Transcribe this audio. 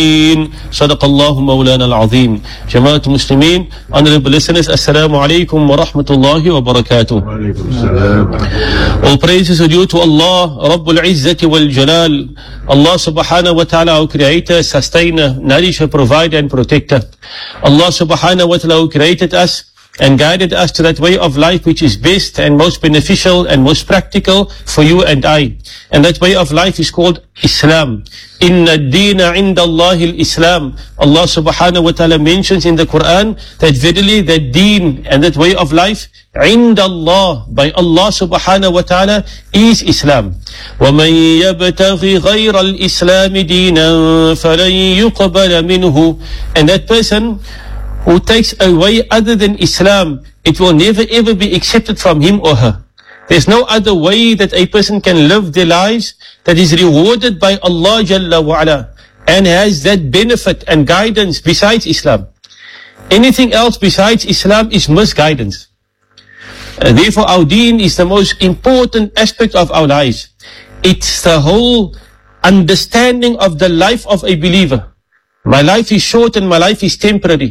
صدق الله مولانا العظيم. Jama'at Muslimin, honorable listeners, Assalamu alaikum wa rahmatullahi wa barakatuh. All praises are due to Allah, Rabbul Izzati wal Jalal. Allah subhanahu wa ta'ala, our creator, sustainer, nourisher, provider and protector. Allah subhanahu wa ta'ala, who created us and guided us to that way of life which is best and most beneficial and most practical for you and I. And that way of life is called Islam. Inna ad-deena inda Allahi al-Islam. Allah subhanahu wa ta'ala mentions in the Quran that verily that deen and that way of life inda Allah, by Allah subhanahu wa ta'ala, is Islam. وَمَنْ يَبْتَغِي غَيْرَ الْإِسْلَامِ دِينًا فَلَنْ يُقْبَلَ مِنْهُ. And that person who takes a way other than Islam, it will never ever be accepted from him or her. There's no other way that a person can live their lives that is rewarded by Allah Jalla wa Ala and has that benefit and guidance besides Islam. Anything else besides Islam is misguidance. Therefore our deen is the most important aspect of our lives. It's the whole understanding of the life of a believer. My life is short and my life is temporary.